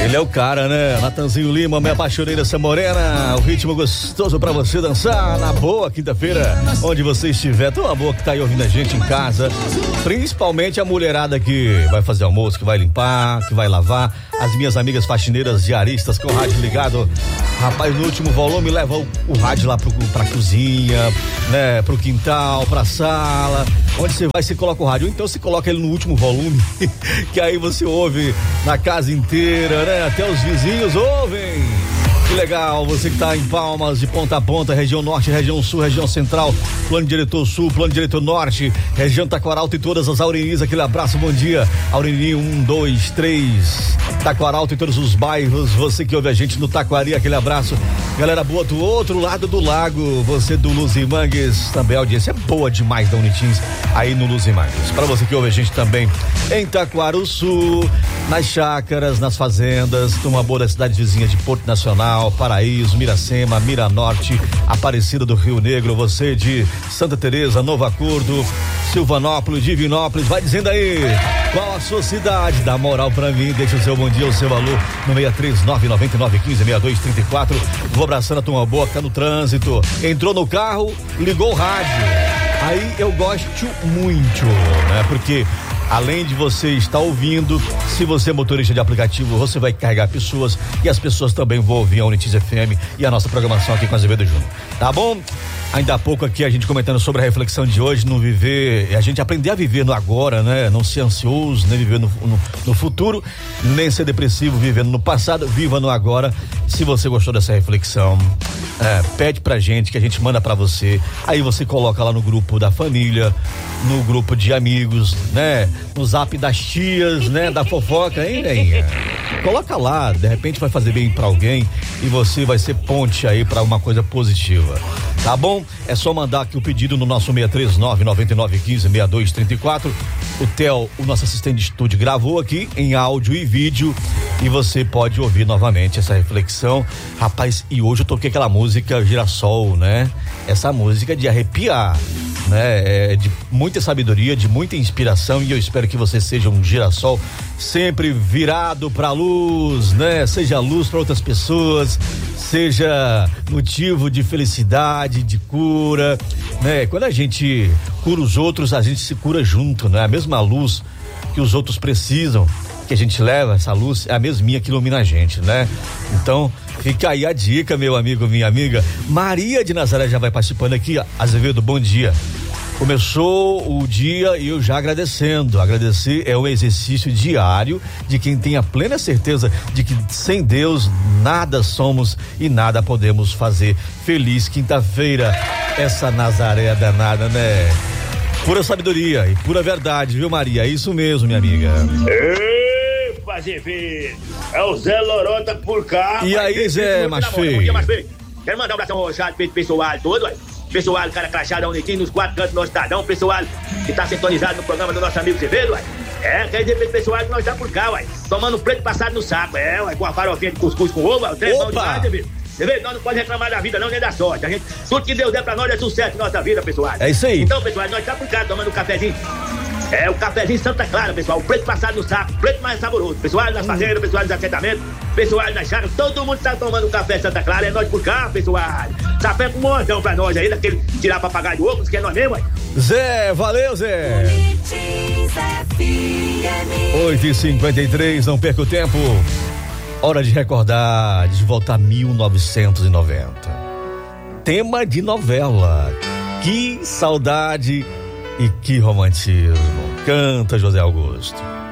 Ele é o cara, né? Natanzinho Lima, minha apaixoneira essa morena. O ritmo gostoso pra você dançar na boa quinta-feira, onde você estiver. Tão boa que tá aí ouvindo a gente em casa. Principalmente a mulherada que vai fazer almoço, que vai limpar, que vai lavar. As minhas amigas faxineiras diaristas com o rádio ligado. Rapaz, no último volume leva o rádio lá pra cozinha, né? Pro quintal, pra sala. Onde você vai, você coloca o rádio. Então você coloca ele no último volume, que aí você ouve na casa inteira, né? Até os vizinhos ouvem. Que legal, você que tá em Palmas, de ponta a ponta, região norte, região sul, região central, plano diretor sul, plano diretor norte, região Taquaralto e todas as Aurinis, aquele abraço, bom dia, Aurini 1, 2, 3, Taquaralto e todos os bairros, você que ouve a gente no Taquari, aquele abraço, galera boa do outro lado do lago, você do Luzimangues, também a audiência é boa demais da Unitins, aí no Luzimangues, pra você que ouve a gente também em Taquaruçu, nas chácaras, nas fazendas, numa boa da cidade vizinha de Porto Nacional, Paraíso, Miracema, Miranorte, Aparecida do Rio Negro, você de Santa Teresa, Novo Acordo, Silvanópolis, Divinópolis, vai dizendo aí qual a sua cidade, dá moral pra mim, deixa o seu bom dia, o seu valor no 63999156234, vou abraçando a turma boa que tá no trânsito, entrou no carro, ligou o rádio, aí eu gosto muito, né, porque além de você estar ouvindo, se você é motorista de aplicativo, você vai carregar pessoas e as pessoas também vão ouvir a Unitiz FM e a nossa programação aqui com Azevedo Júnior, tá bom? Ainda há pouco aqui a gente comentando sobre a reflexão de hoje, não viver, a gente aprender a viver no agora, né? Não ser ansioso, nem viver no futuro, nem ser depressivo vivendo no passado, viva no agora. Se você gostou dessa reflexão, pede pra gente que a gente manda pra você, aí você coloca lá no grupo da família, no grupo de amigos, né? No zap das tias, né? Da fofoca, hein, Neinha? Coloca lá, de repente vai fazer bem pra alguém e você vai ser ponte aí pra uma coisa positiva, tá bom? É só mandar aqui o pedido no nosso 63999156234. O Theo, o nosso assistente de estúdio, gravou aqui em áudio e vídeo e você pode ouvir novamente essa reflexão. Rapaz, e hoje eu toquei aquela música Girassol, né? Essa música de arrepiar, né? É de muita sabedoria, de muita inspiração e eu espero que você seja um girassol sempre virado pra luz, né? Seja luz para outras pessoas, seja motivo de felicidade, de cura, né? Quando a gente cura os outros, a gente se cura junto, né? A mesma luz que os outros precisam, que a gente leva, essa luz é a mesminha que ilumina a gente, né? Então, fica aí a dica, meu amigo, minha amiga. Maria de Nazaré já vai participando aqui. Azevedo, bom dia. Começou o dia e eu já agradecendo. Agradecer é um exercício diário de quem tem a plena certeza de que sem Deus nada somos e nada podemos fazer. Feliz quinta-feira, essa Nazaré danada, né? Pura sabedoria e pura verdade, viu, Maria? É isso mesmo, minha amiga. Azevedo, é o Zé Lorota por cá. E aí, Zé, mais feio? Quero mandar um abração rochado pro pessoal todo, pessoal, cara crachado da Unitim, nos 4 cantos do nosso estadão, pessoal que tá sintonizado no programa do nosso amigo Azevedo, quer dizer pro pessoal que nós tá por cá, tomando preto passado no saco, com a farofinha de cuscuz com ovo, o trem bom demais, Azevedo. Nós não podemos reclamar da vida não, nem da sorte, tudo que Deus der pra nós é sucesso na nossa vida, pessoal. É isso aí. Então, pessoal, nós tá por cá tomando um cafezinho. O cafezinho Santa Clara, pessoal, o preto passado no saco, preto mais saboroso, pessoal nas fazendas, pessoal nos assentamentos, pessoal nas chácaras, todo mundo tá tomando um café Santa Clara, é nós por cá, pessoal. Café com montão pra nós aí, daquele tirar papagaio do ovo, que é nós mesmo, Zé, valeu, Zé. 8h53, não perca o tempo. Hora de recordar, de voltar a 1990. Tema de novela. Que saudade e que romantismo. Canta José Augusto.